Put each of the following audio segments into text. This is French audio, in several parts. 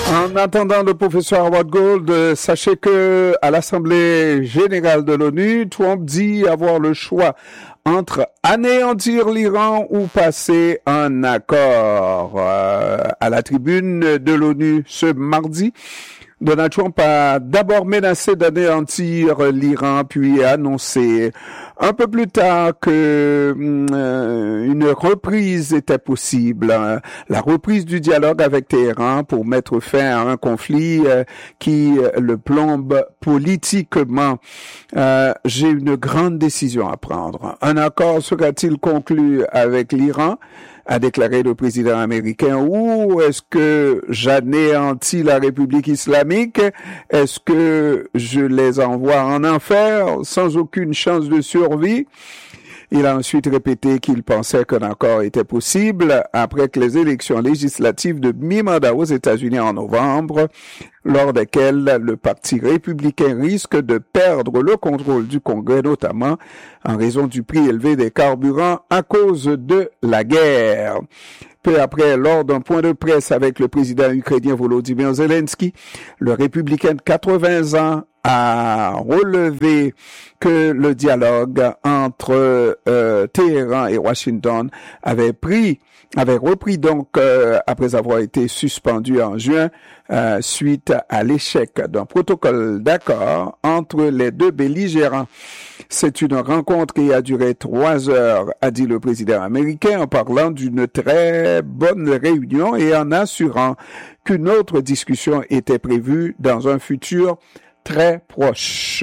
En attendant le professeur Howard Gold, sachez que à l'Assemblée générale de l'ONU, Trump dit avoir le choix entre anéantir l'Iran ou passer un accord. À la tribune de l'ONU ce mardi, Donald Trump a d'abord menacé d'anéantir l'Iran, puis a annoncé un peu plus tard que une reprise était possible, la reprise du dialogue avec Téhéran pour mettre fin à un conflit qui le plombe politiquement. J'ai une grande décision à prendre. Un accord sera-t-il conclu avec l'Iran, a déclaré le président américain, ou est-ce que j'anéantis la République islamique? Est-ce que je les envoie en enfer sans aucune chance de survie? Il a ensuite répété qu'il pensait qu'un accord était possible après que les élections législatives de mi-mandat aux États-Unis en novembre, lors desquelles le Parti républicain risque de perdre le contrôle du Congrès, notamment en raison du prix élevé des carburants à cause de la guerre. Peu après, lors d'un point de presse avec le président ukrainien Volodymyr Zelensky, le républicain de 80 ans a relevé que le dialogue entre Téhéran et Washington avait repris donc après avoir été suspendu en juin suite à l'échec d'un protocole d'accord entre les deux belligérants. C'est une rencontre qui a duré 3 heures, a dit le président américain en parlant d'une très bonne réunion et en assurant qu'une autre discussion était prévue dans un futur très proche.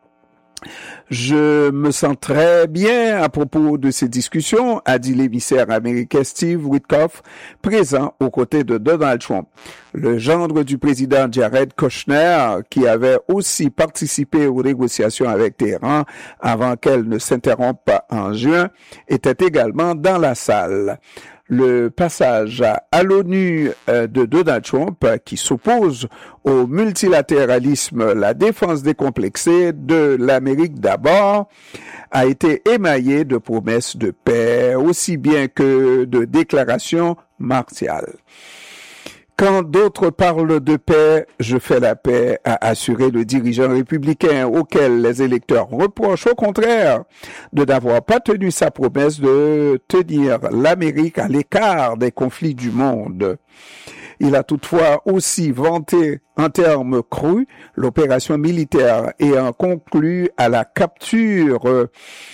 Je me sens très bien à propos de ces discussions, a dit l'émissaire américain Steve Witkoff, présent aux côtés de Donald Trump. Le gendre du président Jared Kushner, qui avait aussi participé aux négociations avec Téhéran avant qu'elles ne s'interrompent en juin, était également dans la salle. Le passage à l'ONU de Donald Trump, qui s'oppose au multilatéralisme, la défense décomplexée de l'Amérique d'abord, a été émaillé de promesses de paix, aussi bien que de déclarations martiales. Quand d'autres parlent de paix, je fais la paix, a assuré le dirigeant républicain, auquel les électeurs reprochent au contraire de n'avoir pas tenu sa promesse de tenir l'Amérique à l'écart des conflits du monde. Il a toutefois aussi vanté en termes crus l'opération militaire ayant conclu à la capture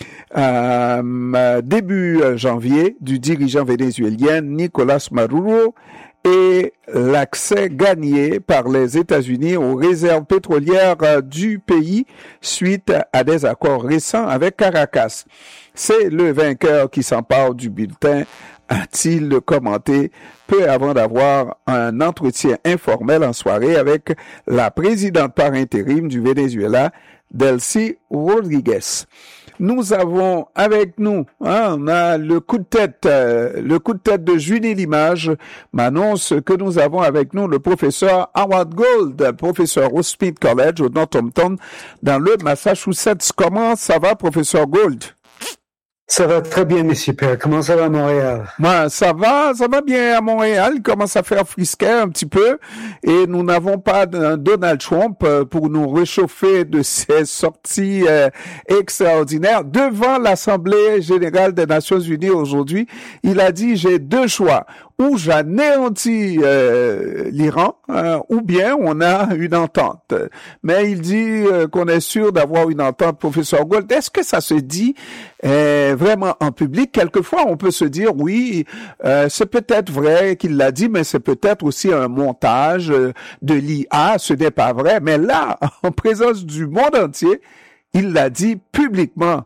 début janvier du dirigeant vénézuélien Nicolás Maduro et l'accès gagné par les États-Unis aux réserves pétrolières du pays suite à des accords récents avec Caracas. C'est le vainqueur qui s'empare du bulletin, a-t-il commenté peu avant d'avoir un entretien informel en soirée avec la présidente par intérim du Venezuela, Delcy Rodriguez. Nous avons avec nous, on a le coup de tête de Julie Limage m'annonce que nous avons avec nous le professeur Howard Gold, professeur au Smith College au Northampton dans le Massachusetts. Comment ça va, professeur Gold? Ça va très bien, monsieur Père. Comment ça va à Montréal? Ouais, ça va bien à Montréal. Il commence à faire frisquet un petit peu et nous n'avons pas Donald Trump pour nous réchauffer de ses sorties extraordinaires devant l'Assemblée générale des Nations unies aujourd'hui. Il a dit, j'ai 2 choix. Ou j'anéantis l'Iran, ou bien on a une entente. Mais il dit qu'on est sûr d'avoir une entente, professeur Gold. Est-ce que ça se dit vraiment en public? Quelquefois, on peut se dire, oui, c'est peut-être vrai qu'il l'a dit, mais c'est peut-être aussi un montage de l'IA. Ce n'est pas vrai. Mais là, en présence du monde entier, il l'a dit publiquement.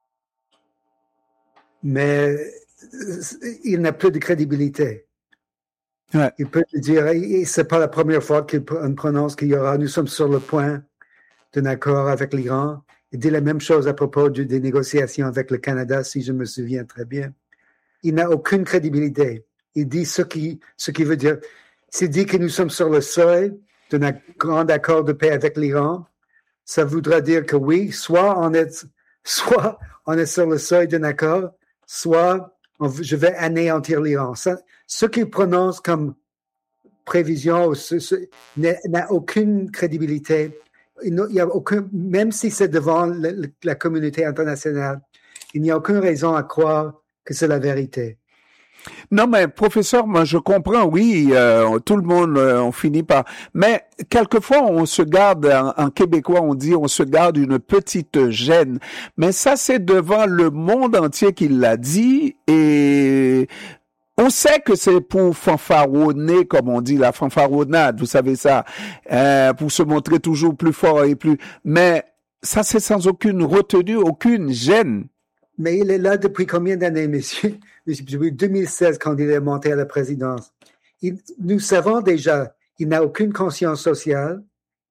Mais il n'a plus de crédibilité. Ouais. Il peut te dire, et c'est pas la première fois qu'il prononce qu'il y aura, nous sommes sur le point d'un accord avec l'Iran. Il dit la même chose à propos des négociations avec le Canada, si je me souviens très bien. Il n'a aucune crédibilité. Il dit ce qui veut dire, s'il dit que nous sommes sur le seuil d'un grand accord de paix avec l'Iran, ça voudra dire que oui, soit on est sur le seuil d'un accord, soit je vais anéantir l'Iran. Ce qu'il prononce comme prévision n'a aucune crédibilité. Il y a aucun, même si c'est devant la communauté internationale, il n'y a aucune raison à croire que c'est la vérité. Non, mais professeur, moi je comprends, oui, tout le monde, on finit par... Mais quelquefois, on se garde, en québécois, on dit, on se garde une petite gêne. Mais ça, c'est devant le monde entier qu'il l'a dit, et on sait que c'est pour fanfaronner, comme on dit, la fanfaronnade, vous savez ça, pour se montrer toujours plus fort et plus... Mais ça, c'est sans aucune retenue, aucune gêne. Mais il est là depuis combien d'années, monsieur? Depuis 2016, quand il est monté à la présidence. Nous savons déjà, il n'a aucune conscience sociale.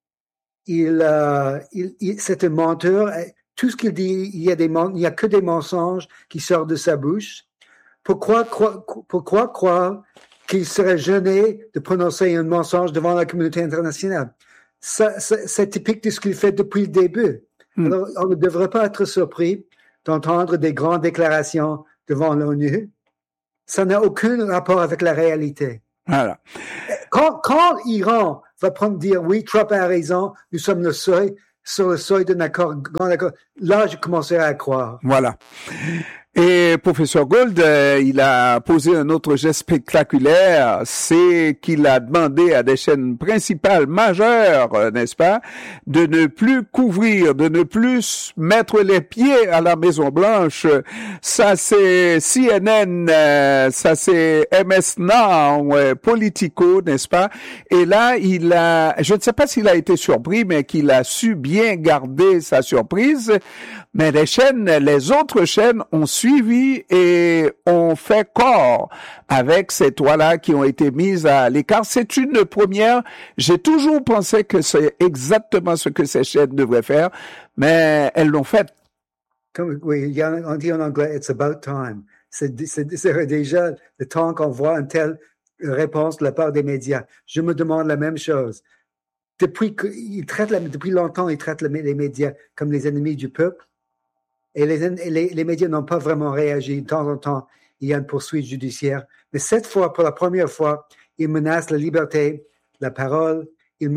C'est un menteur. Tout ce qu'il dit, il y a que des mensonges qui sortent de sa bouche. Pourquoi croire qu'il serait gêné de prononcer un mensonge devant la communauté internationale? C'est typique de ce qu'il fait depuis le début. Alors, on ne devrait pas être surpris d'entendre des grandes déclarations devant l'ONU. Ça n'a aucun rapport avec la réalité. Voilà. Quand l'Iran va dire oui, Trump a raison, nous sommes sur le seuil d'un grand accord, là, je commencerai à croire. Voilà. Et professeur Gold, il a posé un autre geste spectaculaire, c'est qu'il a demandé à des chaînes principales majeures, n'est-ce pas, de ne plus couvrir, de ne plus mettre les pieds à la Maison-Blanche. Ça, c'est CNN, ça, c'est MS Now, Politico, n'est-ce pas? Et là, je ne sais pas s'il a été surpris, mais qu'il a su bien garder sa surprise. Mais les autres chaînes ont suivi et ont fait corps avec ces toits-là qui ont été mises à l'écart. C'est une première. J'ai toujours pensé que c'est exactement ce que ces chaînes devraient faire, mais elles l'ont fait. Oui, on dit en anglais, it's about time. C'est déjà le temps qu'on voit une telle réponse de la part des médias. Je me demande la même chose. Depuis longtemps, ils traitent les médias comme les ennemis du peuple. Et les médias n'ont pas vraiment réagi. De temps en temps, il y a une poursuite judiciaire. Mais cette fois, pour la première fois, ils menacent la liberté, la parole. Il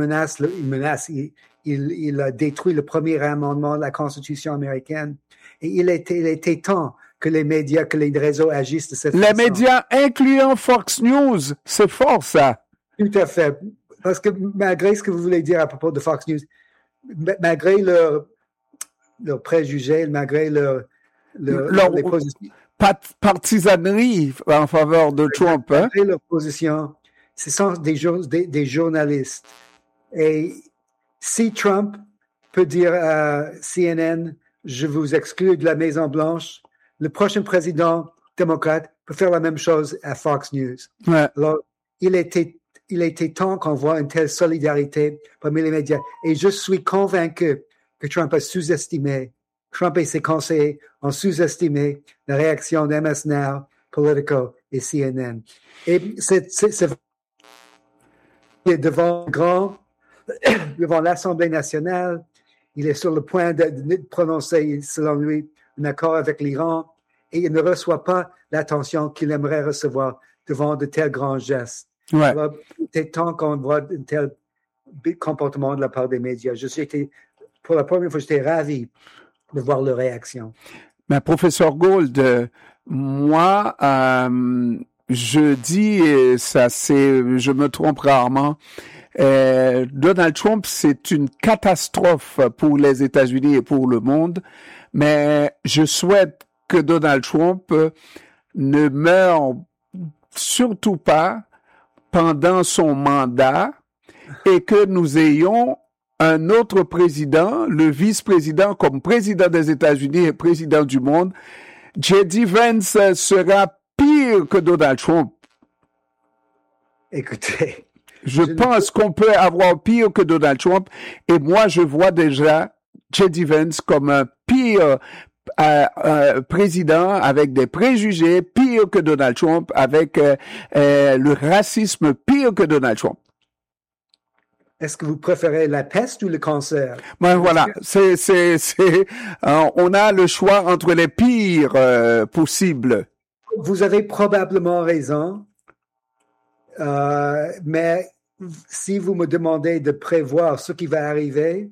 a détruit le premier amendement de la Constitution américaine. Et il était temps que les médias, que les réseaux agissent de cette façon. Les médias, incluant Fox News, c'est fort, ça. Tout à fait. Parce que malgré ce que vous voulez dire à propos de Fox News, malgré leur préjugés, malgré leur partisanerie en faveur de Trump. Malgré leur position, ce sont des journalistes. Et si Trump peut dire à CNN, je vous exclus de la Maison-Blanche, le prochain président démocrate peut faire la même chose à Fox News. Ouais. Alors, il était temps qu'on voit une telle solidarité parmi les médias. Et je suis convaincu que Trump a Trump et ses conseillers ont sous-estimé la réaction d'MS Now, Politico et CNN. Et c'est devant l'Assemblée nationale, il est sur le point de prononcer, selon lui, un accord avec l'Iran et il ne reçoit pas l'attention qu'il aimerait recevoir devant de tels grands gestes. Ouais. Alors, c'est temps qu'on voit un tel comportement de la part des médias. Pour la première fois, j'étais ravi de voir leur réaction. Mais professeur Gold, moi, je dis, je me trompe rarement, Donald Trump, c'est une catastrophe pour les États-Unis et pour le monde, mais je souhaite que Donald Trump ne meure surtout pas pendant son mandat et que nous ayons un autre président, le vice-président comme président des États-Unis et président du monde. J.D. Vance sera pire que Donald Trump. Écoutez, je pense qu'on peut avoir pire que Donald Trump et moi je vois déjà J.D. Vance comme un pire président avec des préjugés pire que Donald Trump, avec le racisme pire que Donald Trump. Est-ce que vous préférez la peste ou le cancer? Ben voilà, on a le choix entre les pires possibles. Vous avez probablement raison. Mais si vous me demandez de prévoir ce qui va arriver,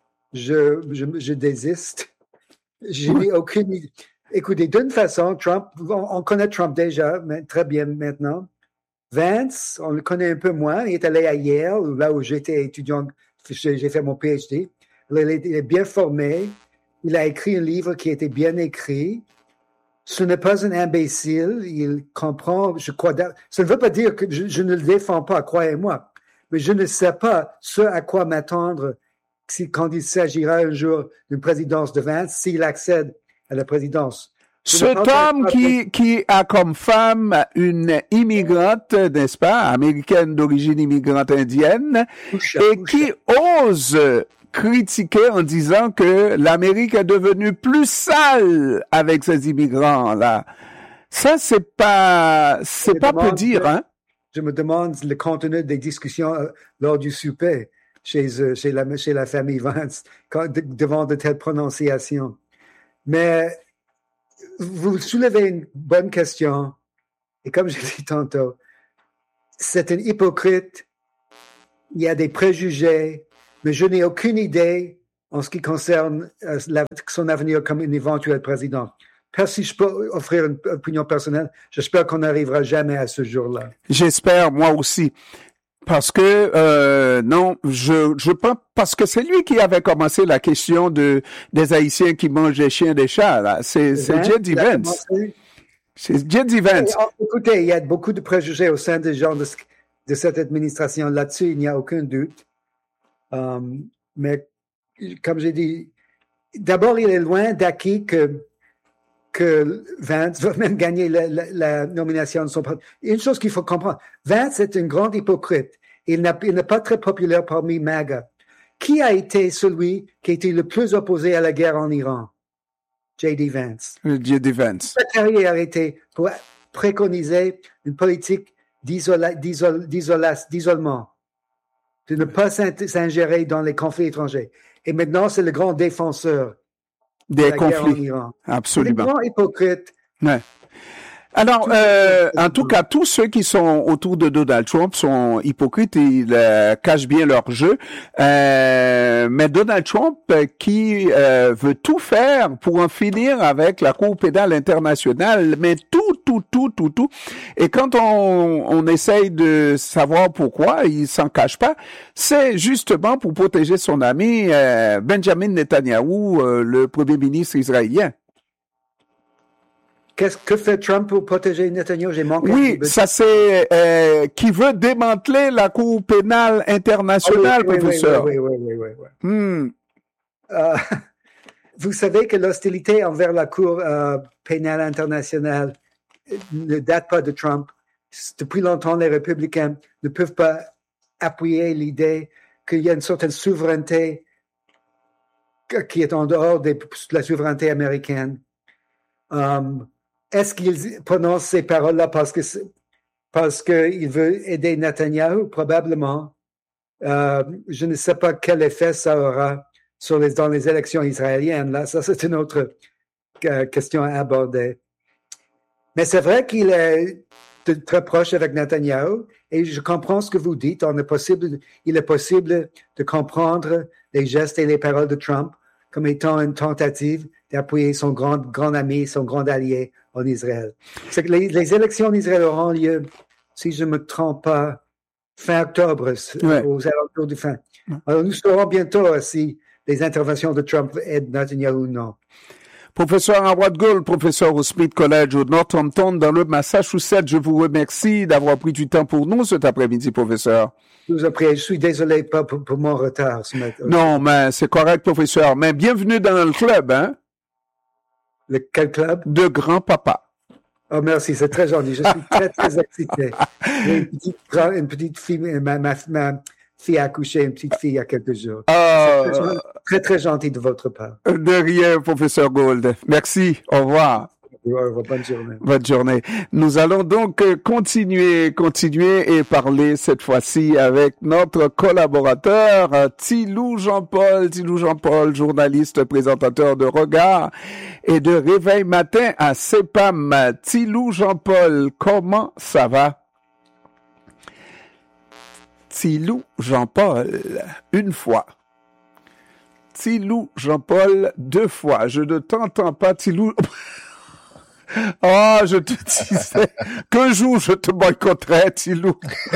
je désiste. Je n'ai aucune idée. Écoutez, d'une façon, Trump, on connaît Trump déjà, mais très bien maintenant. Vance, on le connaît un peu moins. Il est allé à Yale, là où j'étais étudiant, j'ai fait mon PhD. Il est bien formé. Il a écrit un livre qui était bien écrit. Ce n'est pas un imbécile. Il comprend, je crois. Ça ne veut pas dire que je ne le défends pas, croyez-moi. Mais je ne sais pas ce à quoi m'attendre quand il s'agira un jour d'une présidence de Vance, s'il accède à la présidence. Cet homme qui a comme femme une immigrante, n'est-ce pas, américaine d'origine immigrante indienne, qui ose critiquer en disant que l'Amérique est devenue plus sale avec ces immigrants-là. Ça, c'est pas peu dire, hein? Je me demande le contenu des discussions lors du souper chez la famille Vance devant de telles prononciations. Mais vous soulevez une bonne question, et comme je l'ai dit tantôt, c'est un hypocrite, il y a des préjugés, mais je n'ai aucune idée en ce qui concerne son avenir comme un éventuel président. Si je peux offrir une opinion personnelle, j'espère qu'on n'arrivera jamais à ce jour-là. J'espère, moi aussi. Parce que non, je pense parce que c'est lui qui avait commencé la question des Haïtiens qui mangent des chiens des chats là. C'est J.D. Vance. C'est J.D. Vance. Écoutez, il y a beaucoup de préjugés au sein des gens de cette administration là-dessus. Il n'y a aucun doute. Mais comme j'ai dit, d'abord il est loin d'acquis que Vance va même gagner la nomination de son parti. Une chose qu'il faut comprendre, Vance est un grand hypocrite. Il n'est pas très populaire parmi MAGA. Qui a été celui qui a été le plus opposé à la guerre en Iran? J.D. Vance. J.D. Vance. Sa carrière a été pour préconiser une politique d'isolement, de ne pas s'ingérer dans les conflits étrangers. Et maintenant, c'est le grand défenseur des conflits. Absolument. C'est un grand hypocrite. Ouais. Alors, en tout cas, tous ceux qui sont autour de Donald Trump sont hypocrites et ils cachent bien leur jeu. Mais Donald Trump qui veut tout faire pour en finir avec la Cour pénale internationale, mais tout. Et quand on essaye de savoir pourquoi, il s'en cache pas, c'est justement pour protéger son ami Benjamin Netanyahou, le premier ministre israélien. Que fait Trump pour protéger Netanyahu? J'ai manqué. Oui, ça c'est qui veut démanteler la Cour pénale internationale, professeur. Oui. Vous savez que l'hostilité envers la Cour pénale internationale ne date pas de Trump. Depuis longtemps, les républicains ne peuvent pas appuyer l'idée qu'il y a une certaine souveraineté qui est en dehors de la souveraineté américaine. Est-ce qu'il prononce ces paroles-là parce qu'il veut aider Netanyahou? Probablement. Je ne sais pas quel effet ça aura dans les élections israéliennes. Là, ça, c'est une autre question à aborder. Mais c'est vrai qu'il est très proche avec Netanyahou et je comprends ce que vous dites. Il est possible de comprendre les gestes et les paroles de Trump comme étant une tentative d'appuyer son grand ami, son grand allié en Israël. C'est que les élections en Israël auront lieu, si je ne me trompe pas, fin octobre, aux alentours du fin. Alors nous saurons bientôt si les interventions de Trump aident Netanyahu ou non. Professeur Howard Gould, professeur au Smith College au Northampton dans le Massachusetts, je vous remercie d'avoir pris du temps pour nous cet après-midi, professeur. Je vous en prie, je suis désolé pour mon retard ce matin. Non, mais c'est correct, professeur. Mais bienvenue dans le club, hein? Quel club? De grand-papa. Oh, merci, c'est très gentil. Je suis très, très excité. J'ai une petite fille, ma fille a accouché, une petite fille il y a quelques jours. Très, très gentil de votre part. De rien, professeur Gould. Merci. Au revoir. Bonne journée. Bonne journée. Nous allons donc continuer et parler cette fois-ci avec notre collaborateur Thilou Jean-Paul, journaliste, présentateur de Regard et de Réveil Matin à CEPAM. Thilou Jean-Paul, comment ça va? Tilou Jean-Paul, une fois. Tilou Jean-Paul, deux fois. Je ne t'entends pas, Tilou. Oh, je te disais qu'un jour je te boycotterais, Tilou.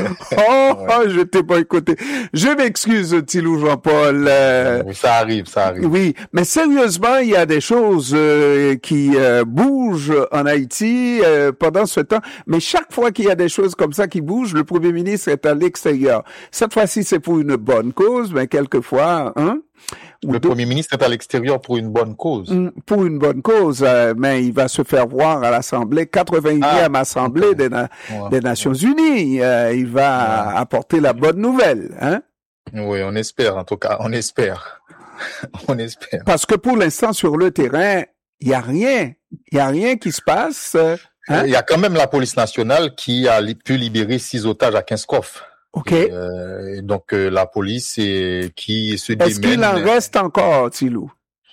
Je t'ai boycotté. Je m'excuse, Tilou Jean-Paul. Ça arrive. Oui, mais sérieusement, il y a des choses qui bougent en Haïti pendant ce temps. Mais chaque fois qu'il y a des choses comme ça qui bougent, le Premier ministre est à l'extérieur. Cette fois-ci, c'est pour une bonne cause, mais quelquefois, le Premier ministre est à l'extérieur pour une bonne cause. Pour une bonne cause, mais il va se faire voir à l'Assemblée, 81e Assemblée des Nations Unies. Il va apporter la bonne nouvelle, hein? Oui, on espère, en tout cas, on espère. Parce que pour l'instant, sur le terrain, il y a rien qui se passe. Il y a quand même la police nationale qui a pu libérer 6 otages à Kinskov. OK. Donc la police qui se démène. Est-ce qu'il en reste encore, Tilou?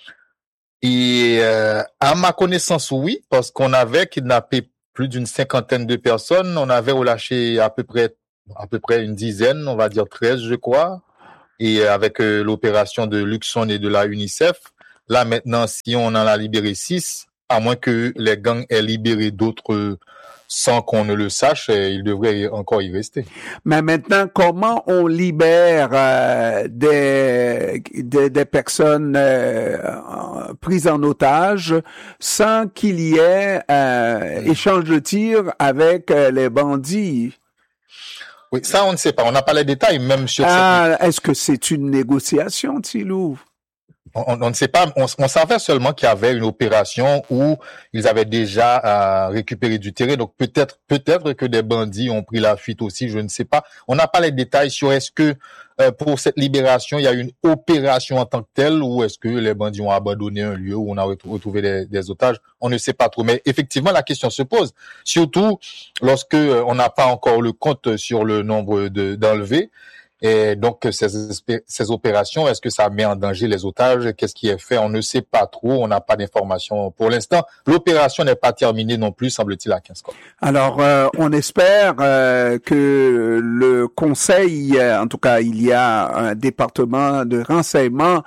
Et à ma connaissance, oui, parce qu'on avait kidnappé plus d'une 50aine de personnes. On avait relâché à peu près une dizaine, on va dire 13, je crois. Et avec l'opération de Luxon et de la UNICEF, là maintenant, si on en a libéré 6, à moins que les gangs aient libéré d'autres sans qu'on ne le sache, il devrait encore y rester. Mais maintenant, comment on libère des personnes prises en otage sans qu'il y ait échange de tirs avec les bandits? Oui, ça on ne sait pas. On n'a pas les détails, même sur est-ce que c'est une négociation, Tilou? On ne sait pas. On savait seulement qu'il y avait une opération où ils avaient déjà récupéré du terrain. Donc peut-être que des bandits ont pris la fuite aussi. Je ne sais pas. On n'a pas les détails sur est-ce que pour cette libération il y a une opération en tant que telle ou est-ce que les bandits ont abandonné un lieu où on a retrouvé des otages. On ne sait pas trop. Mais effectivement la question se pose. Surtout lorsque on n'a pas encore le compte sur le nombre d'enlevés. Et donc, ces opérations, est-ce que ça met en danger les otages? Qu'est-ce qui est fait? On ne sait pas trop. On n'a pas d'informations pour l'instant. L'opération n'est pas terminée non plus, semble-t-il, à Kinskov. Alors, on espère que le Conseil, en tout cas, il y a un département de renseignement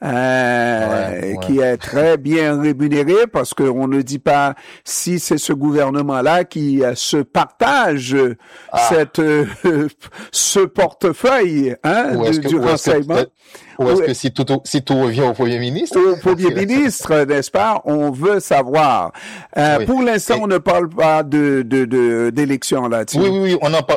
qui est très bien rémunéré parce qu'on ne dit pas si c'est ce gouvernement-là qui se partage ce portefeuille du renseignement. Ou est-ce que si tout revient au Premier ministre? Au Premier ministre, n'est-ce pas? On veut savoir. Pour l'instant, on ne parle pas d'élection là-dessus. Oui, on en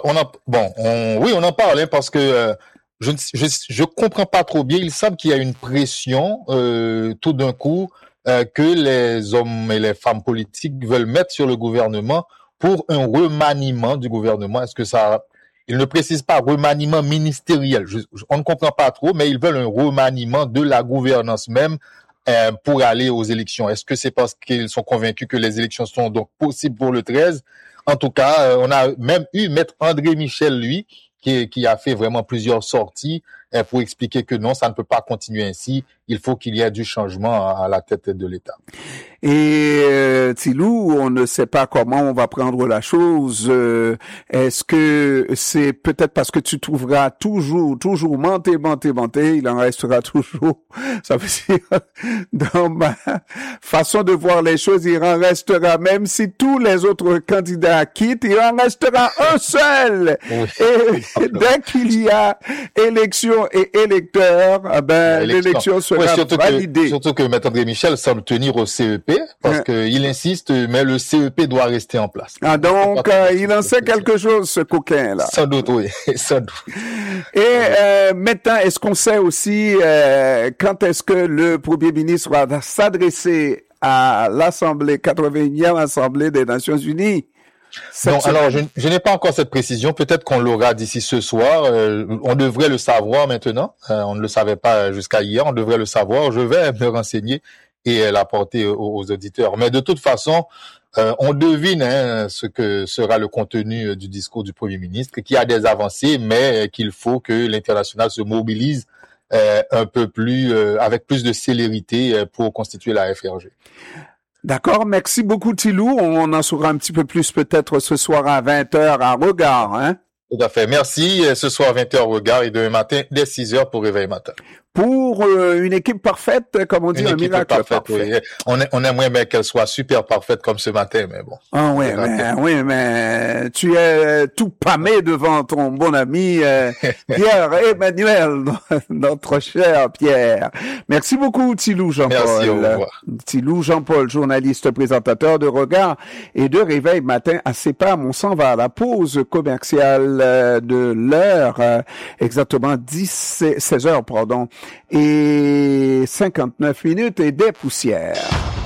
parle, hein, parce que je comprends pas trop bien. Il semble qu'il y a une pression tout d'un coup que les hommes et les femmes politiques veulent mettre sur le gouvernement pour un remaniement du gouvernement. Est-ce que ça... Ils ne précisent pas remaniement ministériel. On ne comprend pas trop, mais ils veulent un remaniement de la gouvernance même pour aller aux élections. Est-ce que c'est parce qu'ils sont convaincus que les élections sont donc possibles pour le 13? En tout cas, on a même eu Maître André Michel, lui, qui a fait vraiment plusieurs sorties pour expliquer que non, ça ne peut pas continuer ainsi. Il faut qu'il y ait du changement à la tête de l'État. Et Tilou, on ne sait pas comment on va prendre la chose. Est-ce que c'est peut-être parce que tu trouveras toujours menté, il en restera toujours. Ça veut dire, dans ma façon de voir les choses, il en restera, même si tous les autres candidats quittent, il en restera un seul. Oui. Et dès qu'il y a élection et électeur, l'élection sera validée. Surtout que Maître André Michel semble tenir au CEP, parce qu'il insiste, mais le CEP doit rester en place. Donc, il en sait quelque chose, ce coquin-là. Sans doute, oui. Sans doute. Et maintenant, est-ce qu'on sait aussi quand est-ce que le Premier ministre va s'adresser à l'Assemblée, 81e Assemblée des Nations Unies? Non, alors je n'ai pas encore cette précision. Peut-être qu'on l'aura d'ici ce soir. On devrait le savoir maintenant. On ne le savait pas jusqu'à hier. On devrait le savoir. Je vais me renseigner et l'apporter aux auditeurs. Mais de toute façon, on devine ce que sera le contenu du discours du Premier ministre, qu'il y a des avancées, mais qu'il faut que l'international se mobilise un peu plus, avec plus de célérité pour constituer la FRG. D'accord, merci beaucoup Tilou. On en saura un petit peu plus peut-être ce soir à 20h à Regard, hein? Tout à fait. Merci. Ce soir, 20h, Regard, et demain matin, dès 6h pour Réveil Matin. Pour une équipe parfaite, comme on dit, un miracle parfait. Oui. On aimerait bien qu'elle soit super parfaite comme ce matin, mais bon. Ah mais tu es tout pâmé devant ton bon ami Pierre-Emmanuel, notre cher Pierre. Merci beaucoup, Thilou Jean-Paul. Merci, au revoir. Thilou Jean-Paul, journaliste, présentateur de Regard et de Réveil Matin à CEPAM. On s'en va à la pause commerciale de l'heure, exactement 16h, et 59 minutes et des poussières.